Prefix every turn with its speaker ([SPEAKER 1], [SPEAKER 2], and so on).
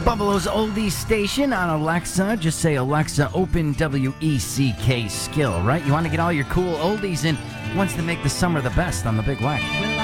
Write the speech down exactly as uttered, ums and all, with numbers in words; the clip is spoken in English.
[SPEAKER 1] Buffalo's Oldies Station on Alexa. Just say, Alexa, open W E C K Skill, right? You want to get all your cool oldies in, wants to make the summer the best on the Big Wack.